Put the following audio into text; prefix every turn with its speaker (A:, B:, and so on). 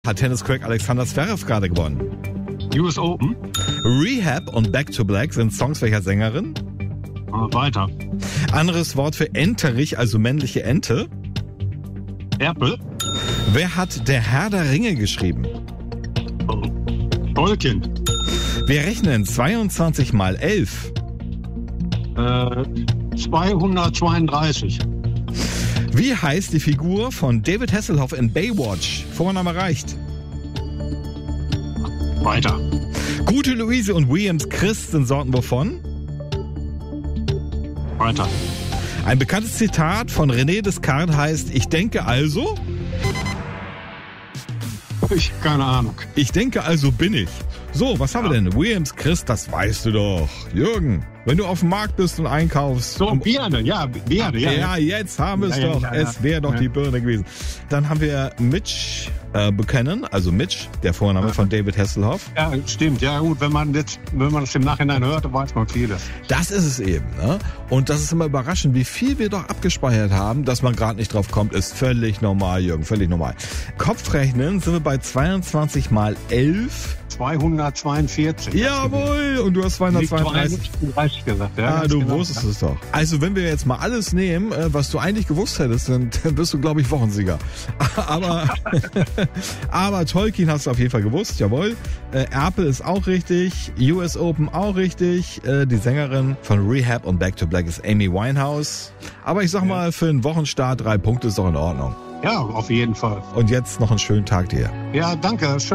A: Hat Tennis Craig Alexander Zverev gerade gewonnen.
B: US Open.
A: Rehab und Back to Black sind Songs welcher Sängerin?
B: Weiter.
A: Anderes Wort für enterig, also männliche Ente.
B: Erpel.
A: Wer hat Der Herr der Ringe geschrieben?
B: Tolkien.
A: Wir rechnen 22 mal 11.
B: 232.
A: Wie heißt die Figur von David Hasselhoff in Baywatch? Vorname reicht.
B: Weiter.
A: Gute Luise und Williams Christ sind Sorten wovon?
B: Weiter.
A: Ein bekanntes Zitat von René Descartes heißt, ich denke also...
B: Keine Ahnung.
A: Ich denke also bin ich. So, was haben wir denn? Williams Christ, das weißt du doch. Jürgen, wenn du auf dem Markt bist und einkaufst...
B: So, Birne, ja.
A: Ja, jetzt haben wir es doch. Es wäre doch die Birne gewesen. Dann haben wir Mitch Buchanan, also Mitch, der Vorname von David Hasselhoff.
B: Ja, stimmt. Ja gut, wenn man es im Nachhinein hört, weiß man vieles.
A: Das ist es eben. Ne? Und das ist immer überraschend, wie viel wir doch abgespeichert haben, dass man gerade nicht drauf kommt, ist völlig normal, Jürgen, völlig normal. Kopfrechnen sind wir bei 22 mal 11.
B: 242.
A: Jawohl, und du hast 232
B: gesagt. Ja,
A: du
B: genau.
A: wusstest es doch. Also wenn wir jetzt mal alles nehmen, was du eigentlich gewusst hättest, dann bist du, glaube ich, Wochensieger. Aber Tolkien hast du auf jeden Fall gewusst, jawohl. Erpel ist auch richtig, US Open auch richtig. Die Sängerin von Rehab und Back to Black ist Amy Winehouse. Aber ich sag mal, für einen Wochenstart 3 Punkte ist doch in Ordnung.
B: Ja, auf jeden Fall.
A: Und jetzt noch einen schönen Tag dir.
B: Ja, danke.